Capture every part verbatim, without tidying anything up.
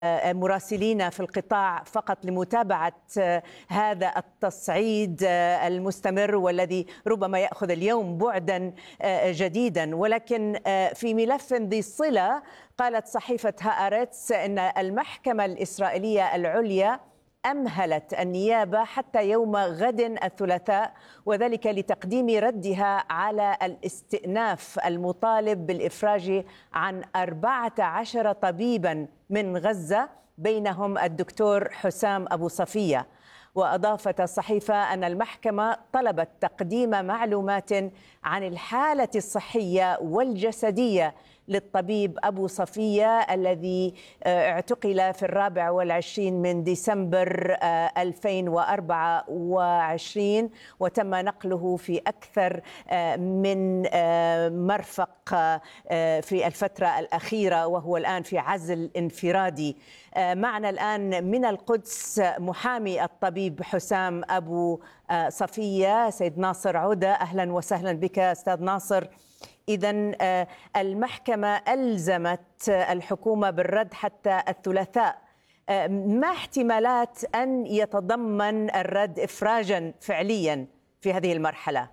مراسلين في القطاع فقط لمتابعة هذا التصعيد المستمر والذي ربما يأخذ اليوم بعدا جديدا. ولكن في ملف ذي صلة قالت صحيفة هآرتس أن المحكمة الإسرائيلية العليا أمهلت النيابة حتى يوم غد الثلاثاء، وذلك لتقديم ردها على الاستئناف المطالب بالإفراج عن أربعة عشر طبيبا من غزة بينهم الدكتور حسام أبو صفية. وأضافت الصحيفة أن المحكمة طلبت تقديم معلومات عن الحالة الصحية والجسدية للطبيب أبو صفية الذي اعتقل في الرابع والعشرين من ديسمبر ألفين وأربعة وعشرين، وتم نقله في أكثر من مرفق في الفترة الأخيرة، وهو الآن في عزل انفرادي. معنا الآن من القدس محامي الطبيب حسام أبو صفية سيد ناصر عودة. أهلا وسهلا بك أستاذ ناصر. إذن المحكمة ألزمت الحكومة بالرد حتى الثلاثاء، ما احتمالات أن يتضمن الرد إفراجا فعليا في هذه المرحلة؟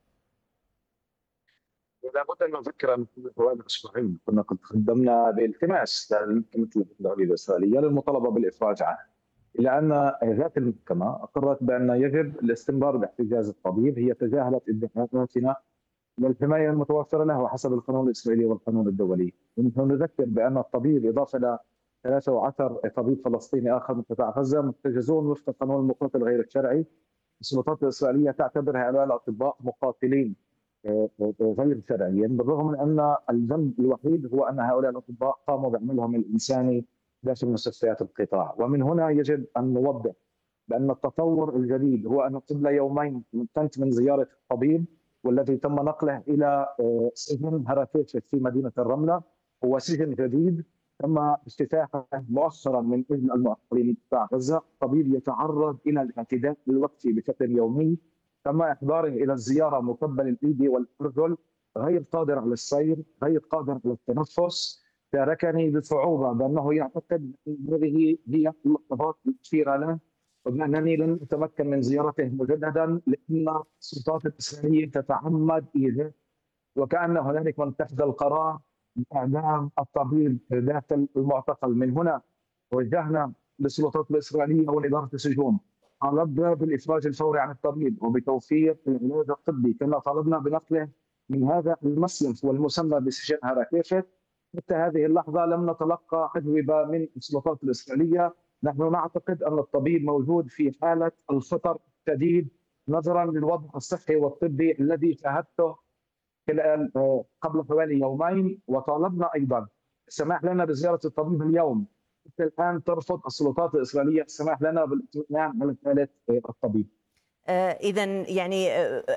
لابد ان نذكر ان حوالي اسبوعين كنا قد قدمنا بالتماس للمحكمه العليا الاسرائيليه للمطالبه بالافراج عنه، الا ان ذات المحكمه اقرت بان يجب الاستمرار باحتجاز الطبيب. هي تجاهلت ادعاءاتنا للحمايه المتوفره له حسب القانون الاسرائيلي والقانون الدولي. ونحن نذكر بان الطبيب اضافه الى ثلاثة عشر طبيب فلسطيني اخر من قطاع غزه محتجزون وفق قانون المقاتل غير الشرعي. السلطات الاسرائيليه تعتبر هؤلاء الاطباء مقاتلين غير شرعيين، بالرغم من ان الذنب الوحيد هو ان هؤلاء الاطباء قاموا بعملهم الانساني داخل مستشفيات القطاع. ومن هنا يجب ان نوضح بان التطور الجديد هو ان قبل يومين كنت من زياره الطبيب والذي تم نقله الى سجن هراتيتش في مدينه الرمله. هو سجن جديد تم افتتاحه مؤخرا من اجل المعتقلين من قطاع غزه. الطبيب يتعرض الى الاعتداء الوقتي بشكل يومي، تم احضاره الى الزياره مقبل الايدي والارجل، غير قادر على السير، غير قادر على التنفس. تركني بصعوبه بانه يعتقد ان هذه هي اللحظات الاخيره له، وبانني لن اتمكن من زيارته مجددا لان السلطات الاسرائيليه تتعمد ايذاء، وكان هنالك من اتخذ القرار باعدام الطبيب داخل المعتقل. من هنا وجهنا للسلطات الاسرائيليه واداره السجون، طالبنا بالافراج الفوري عن الطبيب وبتوفير العلاج الطبي، كما طالبنا بنقله من هذا المسلخ والمسمى بسجن هراتيتش. حتى هذه اللحظه لم نتلقى اجوبه من السلطات الاسرائيليه. نحن نعتقد ان الطبيب موجود في حاله الخطر الشديد نظرا للوضع الصحي والطبي الذي شاهدته خلال قبل حوالي يومين، وطالبنا ايضا السماح لنا بزياره الطبيب اليوم. حتى الان ترفض السلطات الاسرائيليه السماح لنا بالاطمئنان على حاله الطبيب. إذا يعني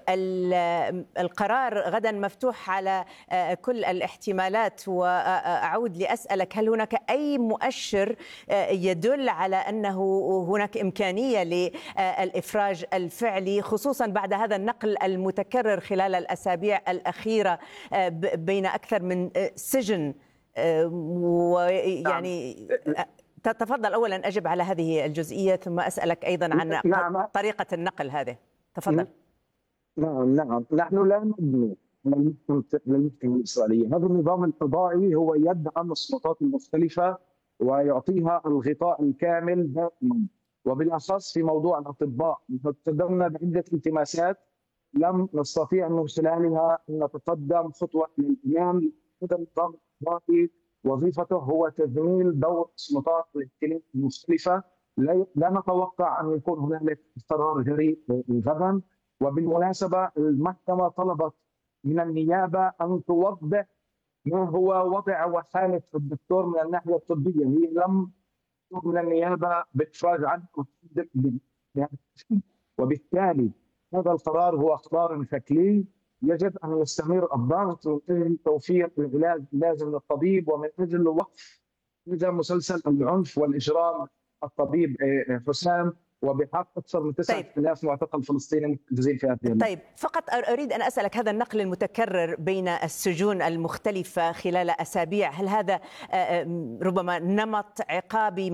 القرار غدا مفتوح على كل الاحتمالات. وأعود لأسألك، هل هناك أي مؤشر يدل على أنه هناك إمكانية للإفراج الفعلي، خصوصا بعد هذا النقل المتكرر خلال الأسابيع الأخيرة بين أكثر من سجن؟ ويعني تفضل أولا أجب على هذه الجزئية ثم أسألك أيضا عن نعم. طريقة النقل هذه. تفضل. نعم نعم نحن لا نبني للمحكمة الإسرائيلية. هذا النظام القضائي هو يدعم السلطات المختلفة ويعطيها الغطاء الكامل دائما، وبالأخص في موضوع الأطباء. قدمنا بعدة التماسات لم نستطيع من خلالها أن نتقدم خطوة للأمام. هذا النظام القضائي وظيفته هو تذميل دور السلطات المختلفة. لا نتوقع ان يكون هنالك قرار جريء غدا. وبالمناسبه المحكمه طلبت من النيابه ان توضح ما هو وضع وحاله الدكتور من الناحيه الطبيه. هي لم تطلب من النيابه بافراج عنه، وبالتالي هذا القرار هو قرار شكلي. يجب ان يستمر الضغط من اجل توفير العلاج اللازم للطبيب ومن اجل وقف هذا مسلسل العنف والاجرام الطبيب حسام وبحق اكثر من تسعة آلاف معتقل فلسطيني محتجزين في هذه. طيب فقط اريد ان اسالك، هذا النقل المتكرر بين السجون المختلفه خلال اسابيع، هل هذا ربما نمط عقابي